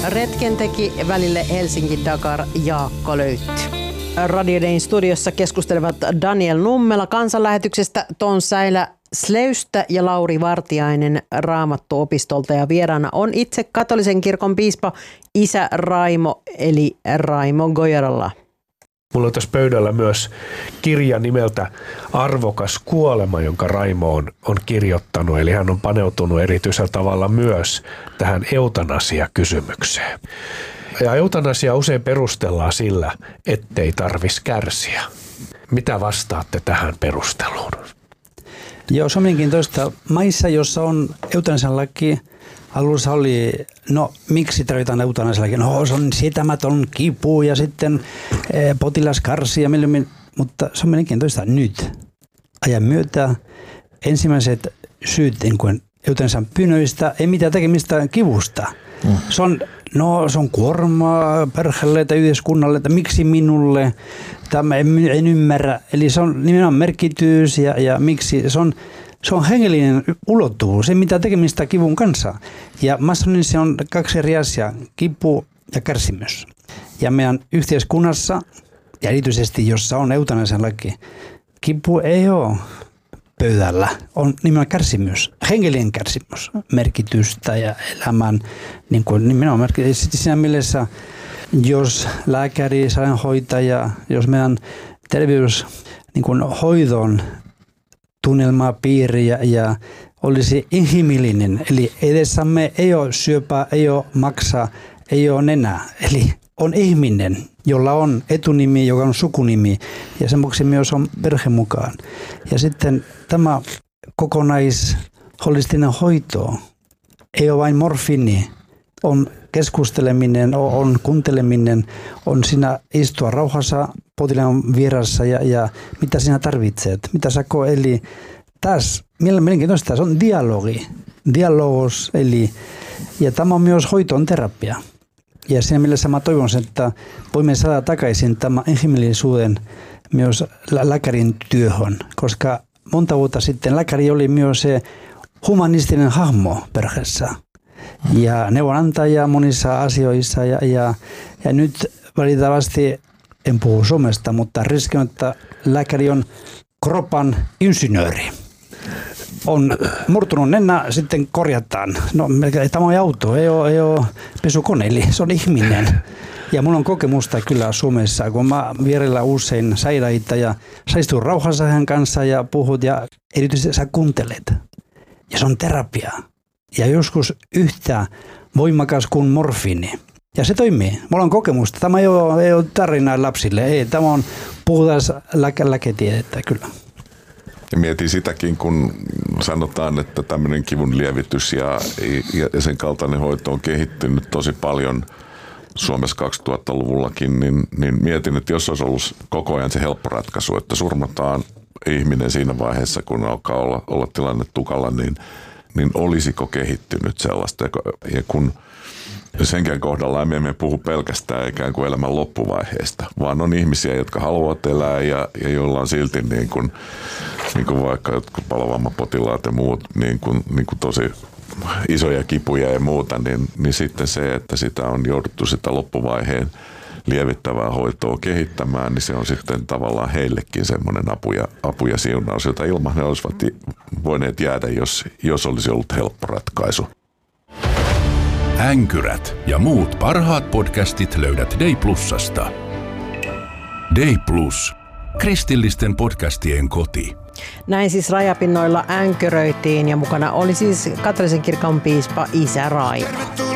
retken teki välille Helsinki-Dakar Jaakko Löytty. Radio Dayn studiossa keskustelevat Daniel Nummela kansanlähetyksestä, Ton Säilä Sleystä ja Lauri Vartiainen Raamattuopistolta. Ja vieraana on itse katolisen kirkon piispa isä Raimo eli Raimo Gojarala. Mulla on tässä pöydällä myös kirja nimeltä Arvokas kuolema, jonka Raimo on kirjoittanut. Eli hän on paneutunut erityisellä tavalla myös tähän eutanasiakysymykseen. Ja eutanasia usein perustellaan sillä, ettei tarvitsisi kärsiä. Mitä vastaatte tähän perusteluun? Joo, se on mielenkiintoista. Maissa, jossa on eutanasian laki, alussa oli, miksi tarvitaan eutanasian laki? Se on sietämätön kipu ja sitten potilas kärsii ja mutta se on mielenkiintoista nyt. Ajan myötä ensimmäiset syyt eutanasian pyynnöistä ei mitään tekemistä kivusta. Se on kuormaa perheelle tai yhteiskunnalle, että miksi minulle, tämä en ymmärrä. Eli se on nimenomaan merkitys ja miksi, se on hengellinen ulottuvuus, ei mitään tekemistä kivun kanssa. Ja mä sanoin, se on kaksi eri asiaa, kipu ja kärsimys. Ja meidän yhteiskunnassa, ja erityisesti jossa on eutanasian laki, kipu ei ole pöydällä, on nimenomaan kärsimys, hengellinen kärsimys, merkitystä ja elämän, nimenomaan merkitys. Siinä mielessä, jos lääkäri, sairaanhoitaja, jos meidän terveys, hoidon tunnelmapiiri ja olisi inhimillinen, eli edessämme ei ole syöpää, ei ole maksaa, ei ole nenää, eli on ihminen, jolla on etunimi, joka on sukunimi, ja sen vuoksi myös on perhe mukaan. Ja sitten tämä kokonaisholistinen hoito ei ole vain morfiini, on keskusteleminen, on kuunteleminen, on siinä istua rauhassa potilaan vieressä ja mitä sinä tarvitset, mitä sä koet. Eli tässä mielenkiintoista, se on dialogos, ja tämä on myös hoitoon terapia. Ja siinä mielessä mä toivon, että voimme saada takaisin tämän inhimillisuuden myös lääkärin työhön, koska monta vuotta sitten lääkäri oli myös se humanistinen hahmo perheessä ja neuvonantaja monissa asioissa ja nyt valitettavasti en puhu Suomesta, mutta riski on, että lääkäri on kropan insinööri. On murtunut nenä, sitten korjataan. Tämä on auto, ei ole pesukone, eli se on ihminen. Ja mulla on kokemusta kyllä Suomessa, kun mä vierellä usein sairaita ja sä istut rauhassa hän kanssa ja puhut ja erityisesti sä kuuntelet. Ja se on terapia. Ja joskus yhtä voimakas kuin morfiini. Ja se toimii. Mulla on kokemusta. Tämä ei ole tarina lapsille. Ei, tämä on puhutaan lääketiedettä kyllä. Ja mietin sitäkin, kun sanotaan, että tämmöinen kivun lievitys ja sen kaltainen hoito on kehittynyt tosi paljon Suomessa 2000-luvullakin, niin mietin, että jos olisi ollut koko ajan se helppo ratkaisu, että surmataan ihminen siinä vaiheessa, kun alkaa olla tilanne tukala, niin olisiko kehittynyt sellaista. Ja kun senkään kohdalla emme puhu pelkästään ikään kuin elämän loppuvaiheesta, vaan on ihmisiä, jotka haluavat elää ja joilla on silti niin kuin vaikka jotkut palovammapotilaat ja muut niin kuin tosi isoja kipuja ja muuta, niin sitten se, että sitä on jouduttu sitä loppuvaiheen lievittävää hoitoa kehittämään, niin se on sitten tavallaan heillekin semmoinen apu ja siunaus, jota ilman he olisivat voineet jäädä, jos olisi ollut helppo ratkaisu. Änkyrät ja muut parhaat podcastit löydät Day Plusasta. Day Plus. Kristillisten podcastien koti. Näin siis rajapinnoilla änkyröitiin ja mukana oli siis katolisen kirkon piispa isä Raimo.